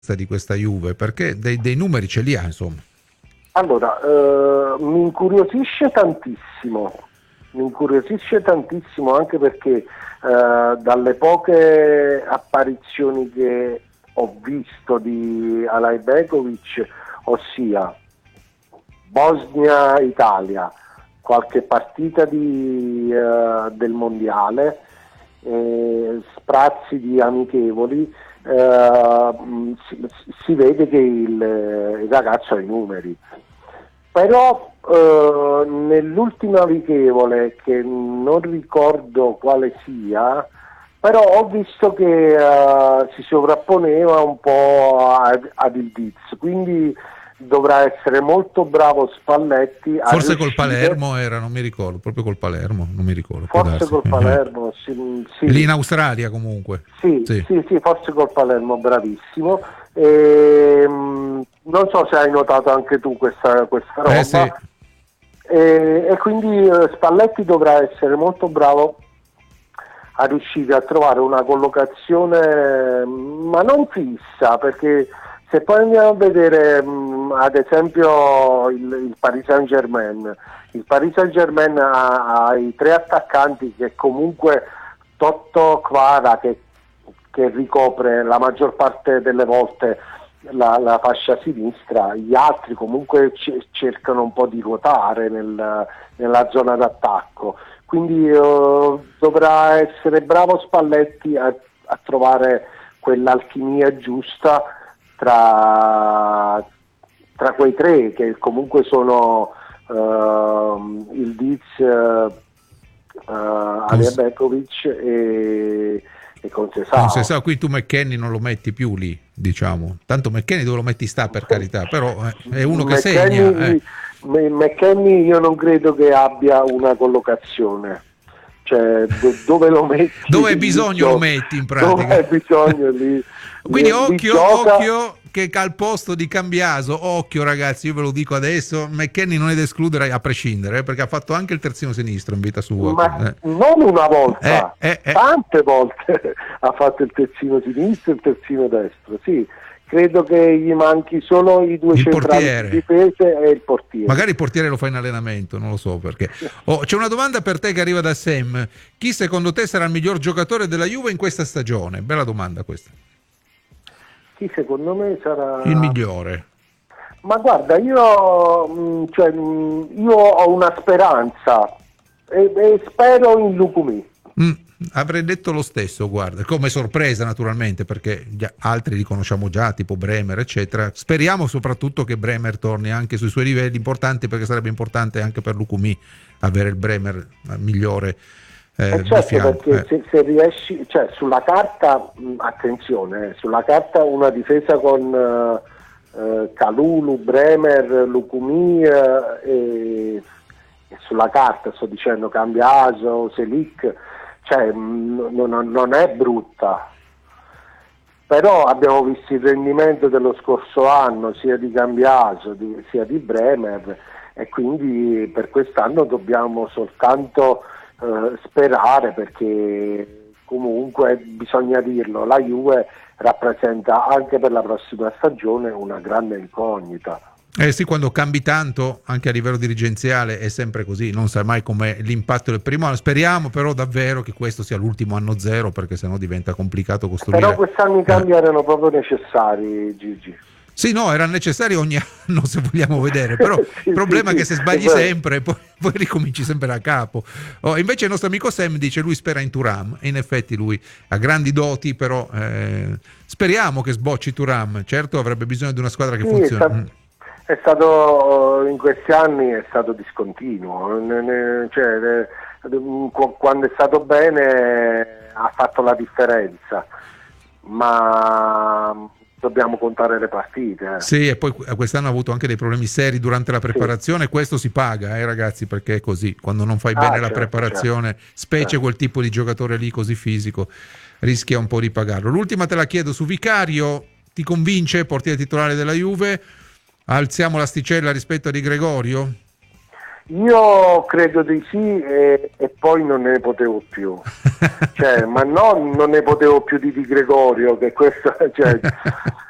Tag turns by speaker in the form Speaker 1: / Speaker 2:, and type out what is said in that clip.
Speaker 1: di questa Juve, perché dei numeri ce li ha, insomma.
Speaker 2: Allora, mi incuriosisce tantissimo anche perché dalle poche apparizioni che ho visto di Alajbegovic, ossia Bosnia-Italia, qualche partita del mondiale, sprazzi di amichevoli, si vede che il ragazzo ha i numeri. Però nell'ultima amichevole, che non ricordo quale sia, però ho visto che si sovrapponeva un po' ad Ildiz, quindi dovrà essere molto bravo Spalletti a
Speaker 1: Forse col
Speaker 2: riuscire.
Speaker 1: Palermo era, non mi ricordo, proprio col Palermo, non mi ricordo.
Speaker 2: Forse col Palermo, sì.
Speaker 1: Lì in Australia comunque.
Speaker 2: Sì, forse col Palermo, bravissimo. Non so se hai notato anche tu questa roba.
Speaker 1: Sì.
Speaker 2: E quindi Spalletti dovrà essere molto bravo a riuscire a trovare una collocazione, ma non fissa, perché se poi andiamo a vedere ad esempio il Paris Saint-Germain, ha i tre attaccanti che comunque Totto Kvara che ricopre la maggior parte delle volte la fascia sinistra, gli altri comunque cercano un po' di ruotare nella zona d'attacco, quindi dovrà essere bravo Spalletti a trovare quell'alchimia giusta tra quei tre che comunque sono Ildiz, Alajbegovic e Conceição.
Speaker 1: Qui tu McKennie non lo metti più lì, diciamo. Tanto McKennie dove lo metti sta, per carità, però è uno che segna.
Speaker 2: McKennie io non credo che abbia una collocazione, cioè dove lo metti?
Speaker 1: Dove hai bisogno lo metti, in pratica.
Speaker 2: Dove hai bisogno lì.
Speaker 1: Quindi occhio che al posto di Cambiaso, occhio ragazzi, io ve lo dico adesso, McKennie non è da escludere a prescindere, perché ha fatto anche il terzino sinistro in vita sua.
Speaker 2: Ma non una volta, tante volte ha fatto il terzino sinistro e il terzino destro, sì. Credo che gli manchi solo i due centrali di difesa e il portiere.
Speaker 1: Magari il portiere lo fa in allenamento, non lo so perché. C'è una domanda per te che arriva da Sam. Chi secondo te sarà il miglior giocatore della Juve in questa stagione? Bella domanda questa.
Speaker 2: Chi secondo me sarà
Speaker 1: il migliore?
Speaker 2: Ma guarda, io ho una speranza e spero in Lukumi.
Speaker 1: Avrei detto lo stesso, guarda, come sorpresa naturalmente, perché altri li conosciamo già, tipo Bremer, eccetera. Speriamo soprattutto che Bremer torni anche sui suoi livelli importanti, perché sarebbe importante anche per Lukumi avere il Bremer migliore.
Speaker 2: Certo, perché se riesci, cioè sulla carta, attenzione, sulla carta una difesa con Kalulu, Bremer, Lukumi e sulla carta sto dicendo Cambiaso, Selic, cioè non è brutta, però abbiamo visto il rendimento dello scorso anno sia di Cambiaso sia di Bremer, e quindi per quest'anno dobbiamo soltanto sperare, perché comunque bisogna dirlo, la Juve rappresenta anche per la prossima stagione una grande incognita.
Speaker 1: Sì, quando cambi tanto anche a livello dirigenziale è sempre così, non sai mai com'è l'impatto del primo anno. Speriamo però davvero che questo sia l'ultimo anno zero, perché sennò diventa complicato costruire.
Speaker 2: Però quest'anno i cambi erano proprio necessari, Gigi.
Speaker 1: Sì, no, era necessario ogni anno, se vogliamo vedere, però il problema è che se sbagli sempre poi ricominci sempre da capo. Invece il nostro amico Sam dice lui spera in Thuram, e in effetti lui ha grandi doti, però speriamo che sbocci Thuram. Certo avrebbe bisogno di una squadra che funzioni.
Speaker 2: È stato in questi anni è stato discontinuo, cioè, quando è stato bene ha fatto la differenza, ma dobbiamo contare le partite.
Speaker 1: Sì, e poi quest'anno ha avuto anche dei problemi seri durante la preparazione, questo si paga, ragazzi, perché è così, quando non fai bene la preparazione, specie quel tipo di giocatore lì così fisico, rischia un po' di pagarlo. L'ultima te la chiedo su Vicario, ti convince, portiere titolare della Juve? Alziamo l'asticella rispetto a Di Gregorio?
Speaker 2: Io credo di sì, e poi non ne potevo più. Cioè, ma non ne potevo più di Gregorio, che questo, cioè,